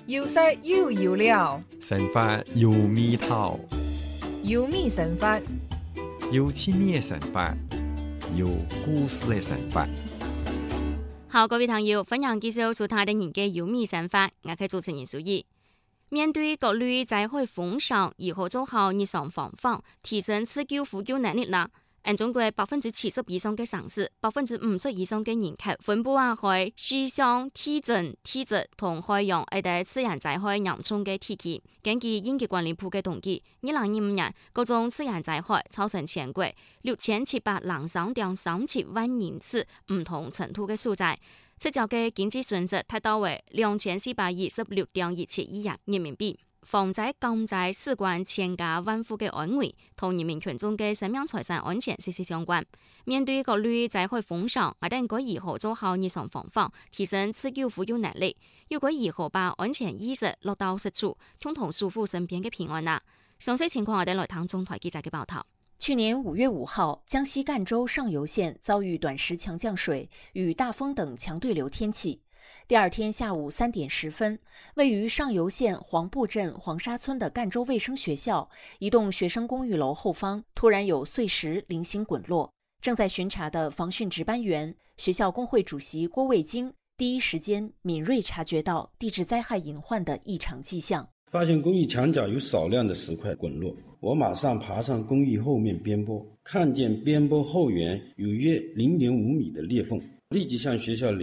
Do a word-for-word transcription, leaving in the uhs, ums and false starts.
有色有油了， 神法有味道， 有米神法， 有趣味的神法，有故事的神法。 好，各位朋友，歡迎繼續收睇的人嘅有米神法，我係主持人蘇怡。面對各類災害風險，如何做好日常防範，提升自救呼救能力呢？按中國百分之七十以上嘅城市，百分之五十以上嘅人口分布喺氣象、地震、地質同海洋一帶自然災害嚴重嘅地區。根據應急管理部嘅統計，二零二五年各種自然災害造成全國六千七百零三點三七萬人次唔同程度嘅受災，直接嘅經濟損失達到為兩千四百二十六點一七億元人民幣。防災降災事關千家萬戶嘅安危，同人民群眾嘅生命財產安全息息相關。面對各類災害風險，我哋應該如何做好日常防範，提升自救呼救能力？又該如何把安全意識落到實處，共同守護身邊嘅平安啊？詳細情況我哋來聽中台記者嘅報道。 去年五月五號，江西贛州上游縣遭遇短時強降水與大風等強對流天氣。第二天下午三點十分，位於上游縣黃埔鎮黃沙村的贛州衛生學校一棟學生公寓樓後方突然有碎石零星滾落。正在巡查的防汛值班員、學校工會主席郭衛京第一時間敏銳察覺到地質災害隱患的異常跡象， 發現公寓牆角有少量的石塊滾落，我馬上爬上公寓後面邊坡，看見邊坡後緣有約零點五米的裂縫，立即向學校